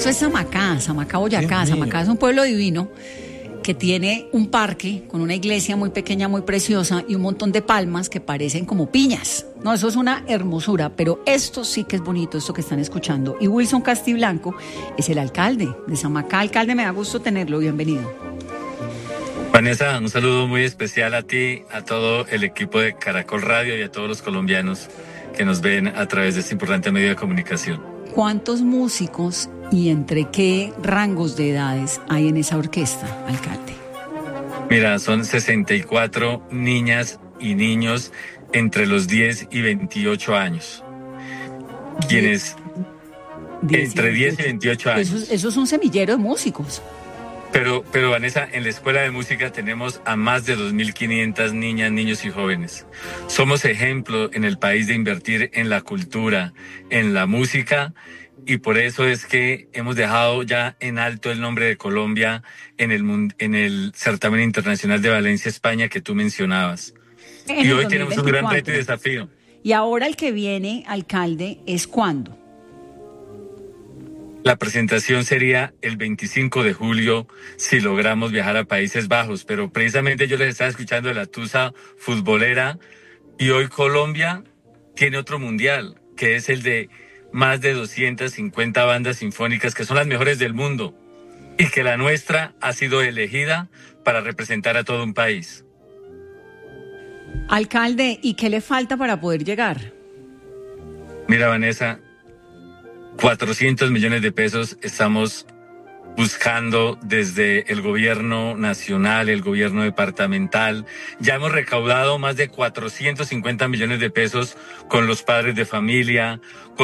Eso es Samacá, Boyacá. Samacá es un pueblo divino que tiene un parque con una iglesia muy pequeña, muy preciosa y un montón de palmas que parecen como piñas. No, eso es una hermosura, pero esto sí que es bonito, esto que están escuchando. Y Wilson Castiblanco es el alcalde de Samacá. Alcalde, me da gusto tenerlo, bienvenido. Vanessa, un saludo muy especial a ti, a todo el equipo de Caracol Radio y a todos los colombianos que nos ven a través de este importante medio de comunicación. ¿Cuántos músicos y entre qué rangos de edades hay en esa orquesta, alcalde? Mira, son 64 niñas y niños entre los 10 y 28 años. Quienes entre 10 y 28 años. Eso es un semillero de músicos. Pero Vanessa, en la Escuela de Música tenemos a más de 2.500 niñas, niños y jóvenes. Somos ejemplo en el país de invertir en la cultura, en la música, y por eso es que hemos dejado ya en alto el nombre de Colombia en el certamen internacional de Valencia, España, que tú mencionabas. Y hoy tenemos un gran reto y desafío. Y ahora el que viene, alcalde, ¿es cuándo? La presentación sería el 25 de julio si logramos viajar a Países Bajos, pero precisamente yo les estaba escuchando de la tusa futbolera y hoy Colombia tiene otro mundial, que es el de más de 250 bandas sinfónicas que son las mejores del mundo y que la nuestra ha sido elegida para representar a todo un país. Alcalde, ¿y qué le falta para poder llegar? Mira, Vanessa, 400 millones de pesos estamos buscando desde el gobierno nacional, el gobierno departamental. Ya hemos recaudado más de 450 millones de pesos con los padres de familia,